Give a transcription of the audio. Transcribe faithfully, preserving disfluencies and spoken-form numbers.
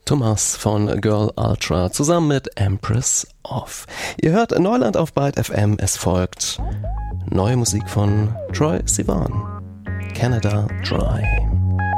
Thomas von Girl Ultra zusammen mit Empress of. Ihr hört Neuland auf Byte F M. Es folgt neue Musik von Troye Sivan. Canada Dry.